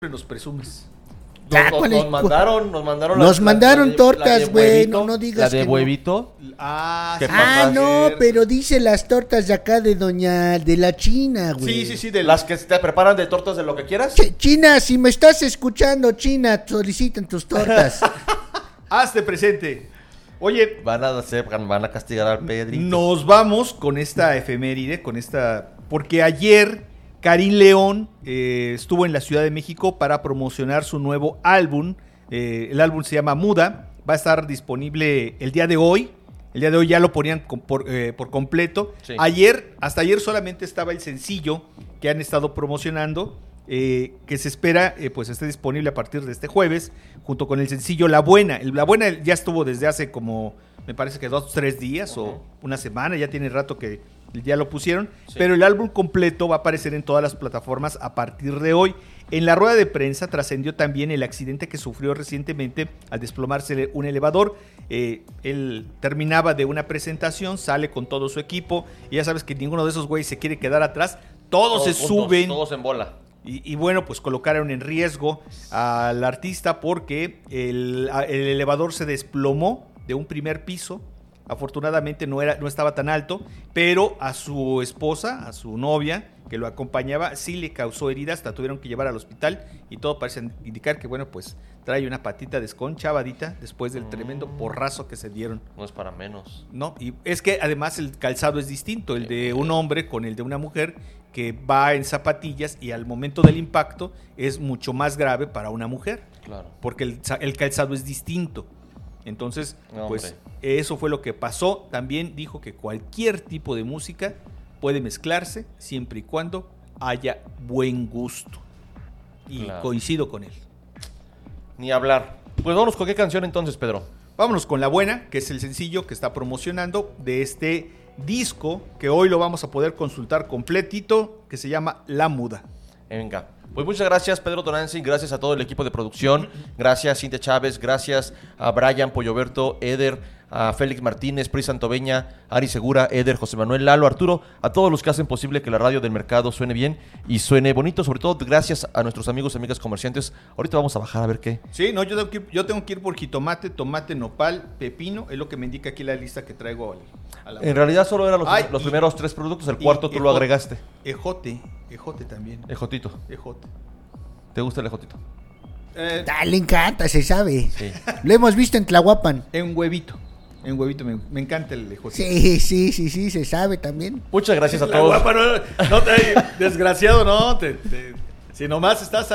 nos presumes. Nos mandaron tortas, güey. No digas la de que huevito. No, pero dice las tortas de acá de de la China, güey. Sí, de las que te preparan de tortas de lo que quieras. China, si me estás escuchando, China, solicitan tus tortas. Hazte presente. Oye, van a castigar al Pedrito. Nos vamos con esta efeméride, porque ayer Karim León estuvo en la Ciudad de México para promocionar su nuevo álbum. El álbum se llama Muda. Va a estar disponible el día de hoy. El día de hoy ya lo ponían por completo. Sí. Hasta ayer solamente estaba el sencillo que han estado promocionando, que se espera pues esté disponible a partir de este jueves, junto con el sencillo La Buena. La Buena ya estuvo desde hace como, me parece que 2-3 días o una semana, ya tiene rato que ya lo pusieron, sí. Pero el álbum completo va a aparecer en todas las plataformas a partir de hoy. En la rueda de prensa trascendió también el accidente que sufrió recientemente al desplomarse un elevador. Él terminaba de una presentación, sale con todo su equipo, y ya sabes que ninguno de esos güeyes se quiere quedar atrás, todos se suben. Todos en bola. Y bueno, pues colocaron en riesgo al artista porque el elevador se desplomó de un primer piso. Afortunadamente no estaba tan alto, pero a su esposa, a su novia, que lo acompañaba, sí le causó heridas, la tuvieron que llevar al hospital y todo parece indicar que, bueno, pues trae una patita desconchavadita después del tremendo porrazo que se dieron. No es para menos. No, y es que además el calzado es distinto, el de un hombre con el de una mujer que va en zapatillas, y al momento del impacto es mucho más grave para una mujer. Claro. Porque el calzado es distinto. Entonces, pues eso fue lo que pasó. También dijo que cualquier tipo de música puede mezclarse siempre y cuando haya buen gusto. Y coincido con él. Ni hablar. Pues vámonos con qué canción entonces, Pedro. Vámonos con La Buena, que es el sencillo que está promocionando de este disco, que hoy lo vamos a poder consultar completito, que se llama La Muda. Venga. Pues muchas gracias, Pedro Tonantzin, gracias a todo el equipo de producción, gracias Cintia Chávez, gracias a Brian Polloberto, Eder, a Félix Martínez, Pri Santoveña, Ari Segura, Eder, José Manuel, Lalo, Arturo, a todos los que hacen posible que la radio del mercado suene bien y suene bonito, sobre todo gracias a nuestros amigos y amigas comerciantes. Ahorita vamos a bajar a ver qué. Sí, no, yo tengo que ir por jitomate, tomate, nopal, pepino, es lo que me indica aquí la lista que traigo. En realidad solo eran los primeros 3 productos, el cuarto tú lo agregaste. Ejote también. Ejotito. Ejote. ¿Te gusta el ejotito? Le encanta, se sabe. Sí. Lo hemos visto en Tlahuapan. En huevito me encanta el ejotito. Sí, se sabe también. Muchas gracias a todos. No desgraciado, no. Si nomás estás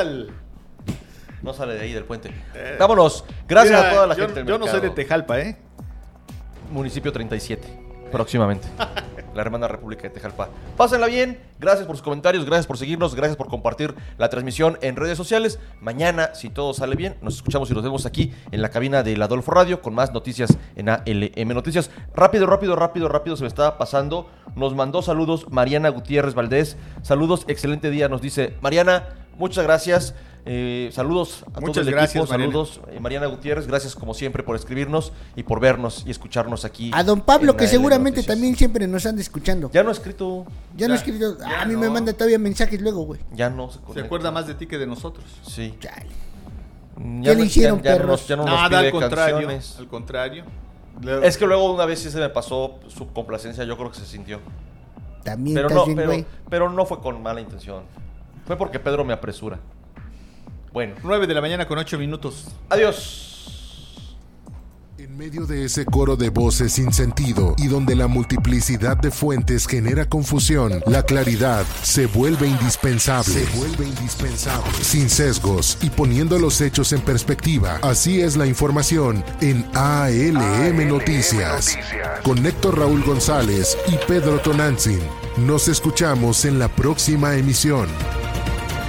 No sale de ahí del puente. Vámonos. Gracias a toda la gente del mercado. Yo no soy de Tejalpa, Municipio 37. Próximamente. La hermana República de Tejalpa. Pásenla bien, gracias por sus comentarios, gracias por seguirnos, gracias por compartir la transmisión en redes sociales. Mañana, si todo sale bien, nos escuchamos y nos vemos aquí en la cabina del Adolfo Radio con más noticias en ALM Noticias. Rápido, se me estaba pasando. Nos mandó saludos Mariana Gutiérrez Valdés. Saludos, excelente día, nos dice Mariana, muchas gracias. Saludos a todo el equipo, saludos Mariana Gutiérrez, gracias como siempre por escribirnos y por vernos y escucharnos aquí. A don Pablo, que seguramente también siempre nos anda escuchando. Ya no ha escrito. A mí me manda todavía mensajes luego, güey. Ya no se acuerda más de ti que de nosotros. Sí. Chale. ¿Qué le hicieron, perros? Nada, al contrario. Es que luego una vez sí se me pasó su complacencia, yo creo que se sintió. También pero no fue con mala intención. Fue porque Pedro me apresura. Bueno. 9:08 a.m. Adiós. En medio de ese coro de voces sin sentido y donde la multiplicidad de fuentes genera confusión, la claridad se vuelve indispensable. Sin sesgos y poniendo los hechos en perspectiva. Así es la información en ALM Noticias. Con Héctor Raúl González y Pedro Tonantzin. Nos escuchamos en la próxima emisión.